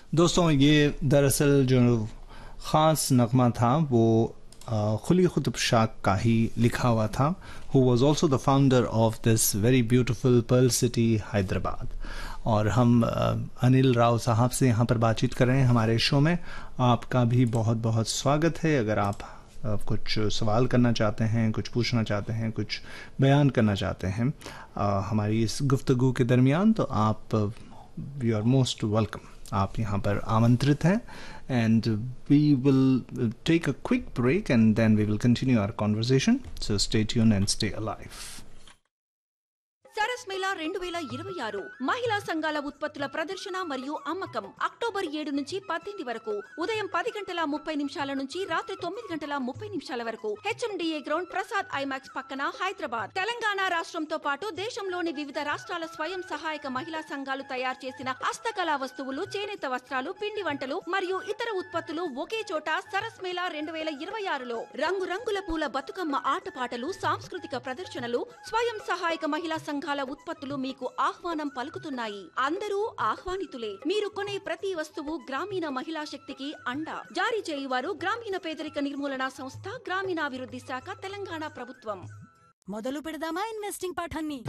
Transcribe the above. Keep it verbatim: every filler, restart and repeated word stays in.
दोस्तों ये दरअसल जो ख़ास नगमा था वो खुली कुतुब शाह का ही लिखा हुआ था, who was also the founder of this very beautiful Perl city Hyderabad. और हम अनिल राव साहब से यहाँ पर बातचीत कर रहे हैं हमारे शो में। आपका भी बहुत बहुत स्वागत है। अगर आप कुछ सवाल करना चाहते हैं, कुछ पूछना चाहते हैं, कुछ बयान करना चाहते हैं हमारी इस गुफ्तगू के दरमियान, तो आप यू आर मोस्ट वेलकम, आप यहाँ पर आमंत्रित हैं। And we will take a quick break and then we will continue our conversation, so stay tune and stay alive. Saras Mela రెండు వేల ఇరవై ఆరు మహిళా సంఘాల ఉత్పత్తుల ప్రదర్శన మరియు అమ్మకం అక్టోబర్ ఏడు నుంచి పద్దెనిమిది వరకు ఉదయం పది గంటల ముప్పై నిమిషాల నుంచి రాత్రి తొమ్మిది గంటల ముప్పై నిమిషాల వరకు హెచ్ఎండిఏ గ్రౌండ్ ప్రసాద్ ఐమాక్స్ పక్కన హైదరాబాద్. తెలంగాణ రాష్ట్రంతో పాటు దేశంలోని వివిధ రాష్ట్రాల స్వయం సహాయక మహిళా సంఘాలు తయారు చేసిన హస్తకళా వస్తువులు, చేనేత వస్త్రాలు, పిండి వంటలు మరియు ఇతర ఉత్పత్తులు ఒకే చోట సరస్ మేళా రెండు వేల ఇరవై ఆరులో రంగురంగుల పూల బతుకమ్మ ఆటపాటలు, సాంస్కృతిక ప్రదర్శనలు, స్వయం సహాయక మహిళా సంఘాల ఉత్పత్తులు మీకు ఆహ్వానం పలుకుతున్నాయి. అందరూ ఆహ్వానితులే. మీరు కొనే ప్రతి వస్తువు గ్రామీణ మహిళా శక్తికి అండ. జారీ చేయువారు గ్రామీణ పేదరిక నిర్మూలన సంస్థ, గ్రామీణాభివృద్ధి శాఖ, తెలంగాణ ప్రభుత్వం. మొదలు పెడదామా ఇన్వెస్టింగ్ పాఠాన్ని?